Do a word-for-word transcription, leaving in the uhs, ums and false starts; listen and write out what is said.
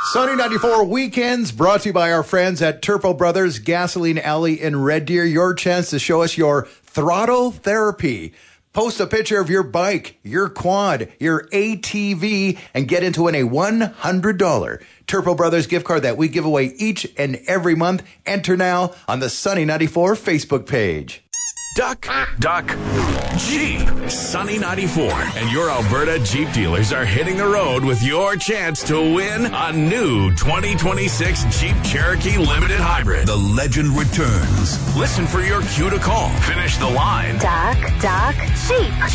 Sunny ninety-four Weekends brought to you by our friends at Turpo Brothers Gasoline Alley in Red Deer. Your chance to show us your throttle therapy. Post a picture of your bike, your quad, your A T V, and get into an, a one hundred dollars Turpo Brothers gift card that we give away each and every month. Enter now on the Sunny ninety-four Facebook page. Duck, duck, Jeep. Sunny ninety-four and your Alberta Jeep dealers are hitting the road with your chance to win a new twenty twenty-six Jeep Cherokee Limited Hybrid. The legend returns. Listen for your cue to call. Finish the line. Duck, duck, Jeep.